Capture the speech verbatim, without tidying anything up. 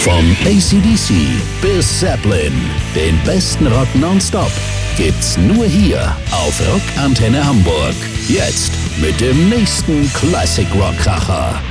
Von A C D C bis Zeppelin, den besten Rock nonstop, gibt's nur hier auf Rockantenne Hamburg. Jetzt mit dem nächsten Classic Rock Kracher.